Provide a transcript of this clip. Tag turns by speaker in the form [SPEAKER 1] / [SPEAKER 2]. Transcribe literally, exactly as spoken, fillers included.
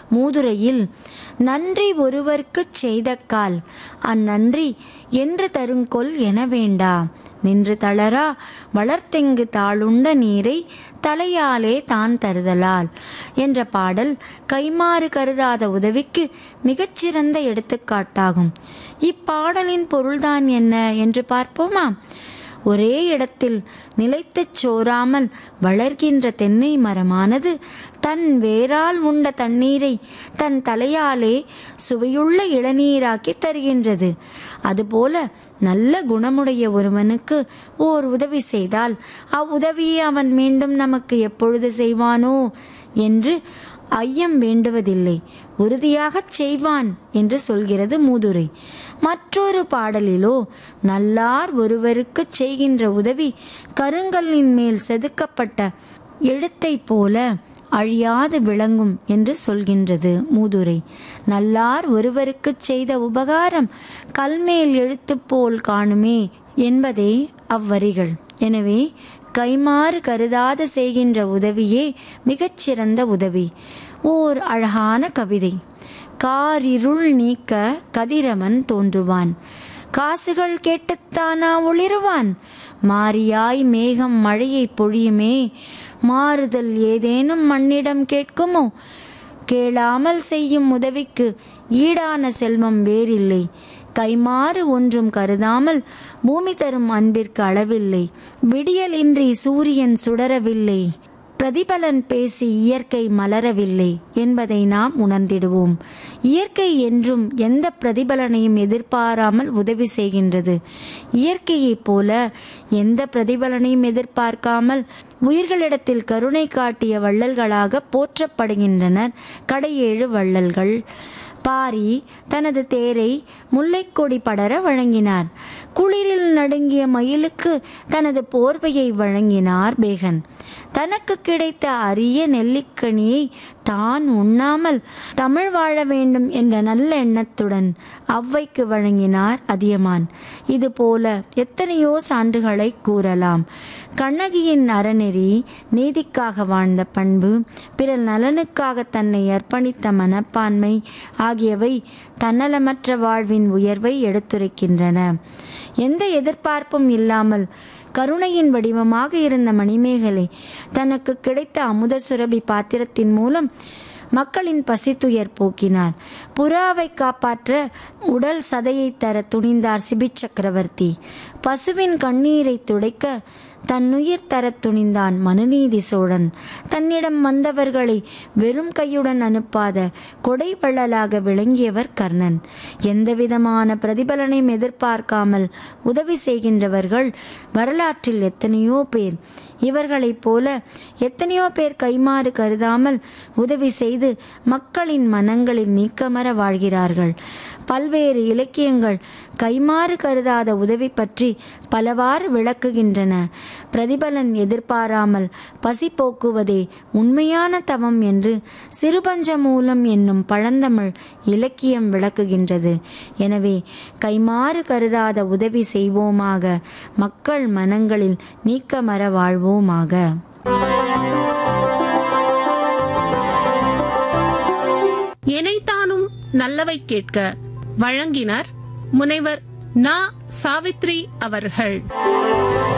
[SPEAKER 1] மூதுரையில் நன்றி ஒருவர்க்குச் செய்தக்கால் அந்நன்றி என்று தருங்கொல் என வேண்டா நின்று தளரா வளர்த்தெங்கு தாளுண்ட நீரை தலையாலே தான் தருதலால் என்ற பாடல் கைமாறு கருதாத உதவிக்கு மிகச்சிறந்த எடுத்துக்காட்டாகும். இப்பாடலின் பொருள்தான் என்ன என்று பார்ப்போமா? ஒரே இடத்தில் நிலைத்துச் சோராமல் வளர்கின்ற தென்னை மரமானது தன் வேரால் உண்ட தண்ணீரை தன் தலையாலே சுவையுள்ள இளநீராக்கி தருகின்றது. அதுபோல நல்ல குணமுடைய ஒருவனுக்கு ஓர் உதவி செய்தால் அவ்வுதவியை அவன் மீண்டும் நமக்கு எப்பொழுது செய்வானோ என்று ஐயம் வேண்டுவதில்லை, உறுதியாகச் செய்வான் என்று சொல்கிறது மூதுரை. மற்றொரு பாடலிலோ நல்லார் ஒருவருக்குச் செய்கின்ற உதவி கருங்கல்லின் மேல் செதுக்கப்பட்ட எழுத்தை போல அழியாது விளங்கும் என்று சொல்கின்றது மூதுரை. நல்லார் ஒருவருக்குச் செய்த உபகாரம் கல்மேல் எழுத்து போல் காணுமே என்பதே அவ்வரிகள். எனவே கைமாறு கருதாத செய்கின்ற உதவியே மிகச்சிறந்த உதவி. ஓர் அழகான கவிதை. காரிருள் நீக்க கதிரவன் தோன்றுவான், காசுகள் கேட்டுத்தானா ஒளிருவான், மாரியாய் மேகம் மழையை பொழியுமே, மாறுதல் ஏதேனும் மண்ணிடம் கேட்குமோ, கேளாமல் செய்யும் உதவிக்கு ஈடான செல்வம் வேறில்லை, கைமாறு ஒன்றும் கருதாமல் பூமி தரும் அன்பிற்கு அளவில்லை, விடியலின்றி சூரியன் சுடரவில்லை, பிரதிபலன் பேசி இயற்கை மலரவில்லை என்பதை நாம் உணர்ந்திடுவோம். இயற்கை என்றும் எந்த பிரதிபலனையும் எதிர்பாராமல் உதவி செய்கின்றது. இயற்கையைப் போல எந்த பிரதிபலனையும் எதிர்பார்க்காமல் உயிர்களிடத்தில் கருணை காட்டிய வள்ளல்களாக போற்றப்படுகின்றனர் கடையேழு வள்ளல்கள். பாரி தனது தேரை முல்லைக்கொடி படர வழங்கினார். குளிரில் நடுங்கிய மயிலுக்கு தனது போர்வையை வழங்கினார் பேகன். தனக்கு கிடைத்த அரிய நெல்லிக்கனியை தான் உண்ணாமல் தமிழ் வாழ வேண்டும் என்ற நல்ல எண்ணத்துடன் ஔவைக்கு வழங்கினார் அதியமான். இதுபோல எத்தனையோ சான்றுகளை கூறலாம். கண்ணகியின் அறநெறி, நீதிக்காக வாழ்ந்த பண்பு, பிறர் நலனுக்காக தன்னை அர்ப்பணித்த மனப்பான்மை ஆகியவை தன்னலமற்ற வாழ்வின் உயர்வை எடுத்துரைக்கின்றன. எந்த எதிர்பார்ப்பும் இல்லாமல் கருணையின் வடிவமாக இருந்த மணிமேகலை தனக்கு கிடைத்த அமுத சுரபி பாத்திரத்தின் மூலம் மக்களின் பசித்துயர் போக்கினார். புறாவை காப்பாற்ற உடல் சதையை தர துணிந்தார் சிபி சக்கரவர்த்தி. பசுவின் கண்ணீரை துடைக்க தன்னுயிர் தர துணிந்தான் மனுநீதி சோழன். தன்னிடம் வந்தவர்களை வெறும் கையுடன் அனுப்பாத கொடைவள்ளலாக விளங்கியவர் கர்ணன். எந்தவிதமான பிரதிபலனையும் எதிர்பார்க்காமல் உதவி செய்கின்றவர்கள் வரலாற்றில் எத்தனையோ பேர். இவர்களைப் போல எத்தனையோ பேர் கைமாறு கருதாமல் உதவி செய்து மக்களின் மனங்களில் நீக்கமர வாழ்கிறார்கள். பல்வேறு இலக்கியங்கள் கைமாறு கருதாத உதவி பற்றி பலவாறு விளக்குகின்றன. பிரதிபலன் எதிர்பாராமல் பசி போக்குவதே உண்மையான தவம் என்று சிறுபஞ்ச மூலம் என்னும் பழந்தமிழ் இலக்கியம் விளக்குகின்றது. எனவே கைமாறு கருதாத உதவி செய்வோமாக, மக்கள் மனங்களில் நீக்கமர வாழ்வோமாக.
[SPEAKER 2] எனைத்தானும் நல்லவை கேட்க வழங்கினர் முனைவர் நா. சாவித்ரி அவர்கள்.